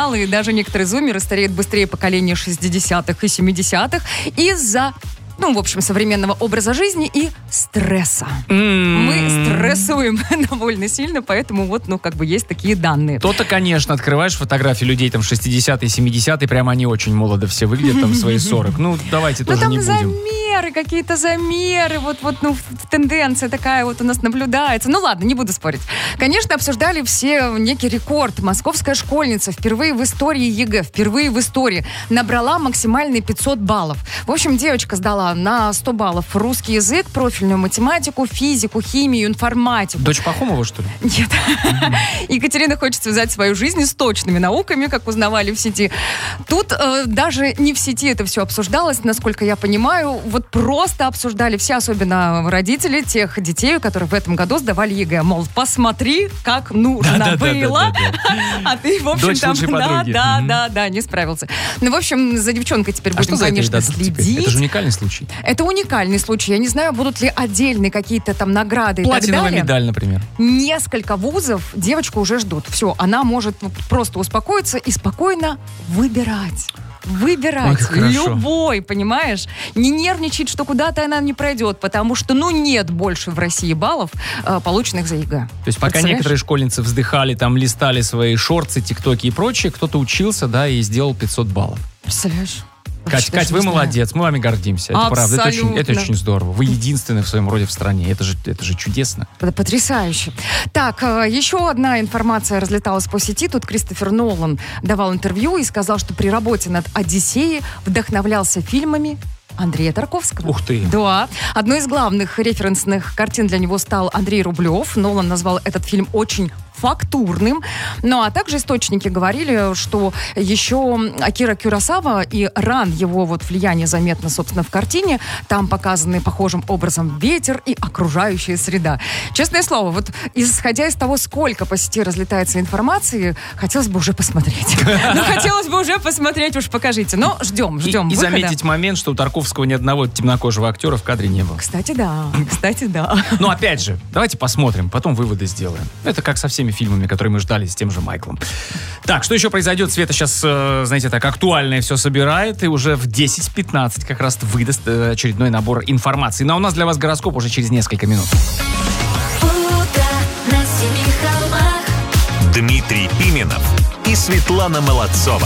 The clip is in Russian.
миллениалы и даже некоторые зумеры стареют быстрее поколения 60-х и 70-х из-за в общем, современного образа жизни и стресса. Мы стрессуем довольно сильно, поэтому есть такие данные. То-то, конечно, открываешь фотографии людей там 60-е, 70-е, прямо они очень молодо все выглядят, там свои 40. Давайте тоже не будем. Замеры, какие-то замеры, тенденция такая у нас наблюдается. Ладно, не буду спорить. Конечно, обсуждали все некий рекорд. Московская школьница впервые в истории ЕГЭ, впервые в истории набрала максимальные 500 баллов. В общем, девочка сдала на 100 баллов русский язык, профильную математику, физику, химию, информатику. Дочь Пахомова, что ли? Нет. Екатерина хочет связать свою жизнь с точными науками, как узнавали в сети. Тут даже не в сети это все обсуждалось, насколько я понимаю. Просто обсуждали все, особенно родители тех детей, которые в этом году сдавали ЕГЭ. Мол, посмотри, как нужно было. А ты, в общем, там, не справился. В общем, за девчонкой теперь будем, конечно, следить. Это же уникальный случай. Это уникальный случай. Я не знаю, будут ли отдельные какие-то там награды и так далее. Платиновая медаль, например. Несколько вузов девочку уже ждут. Все, она может просто успокоиться и спокойно выбирать. Любой, понимаешь? Не нервничать, что куда-то она не пройдет, потому что, нет больше в России баллов, полученных за ЕГЭ. То есть пока некоторые школьницы вздыхали, там листали свои шорты, тиктоки и прочее, кто-то учился, и сделал 500 баллов. Представляешь? Кать, вы молодец, мы вами гордимся. Это правда, это очень здорово. Вы единственный в своем роде в стране. Это же чудесно. Это потрясающе. Так, еще одна информация разлеталась по сети. Тут Кристофер Нолан давал интервью и сказал, что при работе над «Одиссеей» вдохновлялся фильмами Андрея Тарковского. Ух ты! Да. Одной из главных референсных картин для него стал Андрей Рублев. Нолан назвал этот фильм очень фактурным. А также источники говорили, что еще Акира Куросава и ран его влияние заметно, собственно, в картине. Там показаны похожим образом ветер и окружающая среда. Честное слово, исходя из того, сколько по сети разлетается информации, хотелось бы уже посмотреть. Уж покажите. Но ждем. И заметить момент, что у Тарковского ни одного темнокожего актера в кадре не было. Кстати, да. Но опять же, давайте посмотрим, потом выводы сделаем. Это как со всеми фильмами, которые мы ждали с тем же Майклом. Так, что еще произойдет? Света сейчас, актуальное все собирает, и уже в 10:15 как раз выдаст очередной набор информации. У нас для вас гороскоп уже через несколько минут. Дмитрий Пименов и Светлана Молодцова.